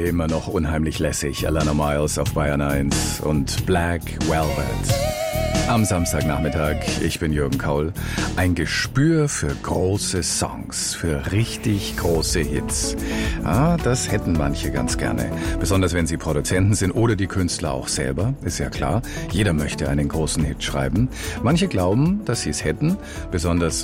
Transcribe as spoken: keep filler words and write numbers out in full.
Immer noch unheimlich lässig. Alana Miles auf Bayern eins und Black Velvet. Am Samstagnachmittag, ich bin Jürgen Kaul. Ein Gespür für große Songs, für richtig große Hits. Ah, das hätten manche ganz gerne. Besonders wenn sie Produzenten sind oder die Künstler auch selber, ist ja klar. Jeder möchte einen großen Hit schreiben. Manche glauben, dass sie es hätten, besonders